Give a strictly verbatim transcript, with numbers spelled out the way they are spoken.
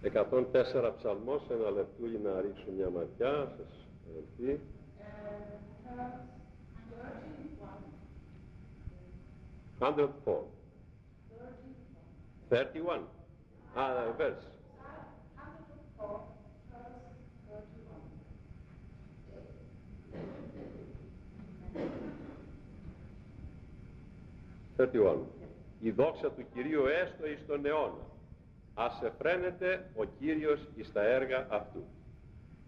εκατόν τέσσερα ψαλμός, ένα λεπτούλι να ρίξω μια ματιά, σας αδελφοί. εκατόν τέσσερα. θέρτι ένα. Α, verse. θέρτι ένα. Η δόξα του Κυρίου έστω εις τον αιώνα. Ας εφραίνεται ο Κύριος εις τα έργα αυτού.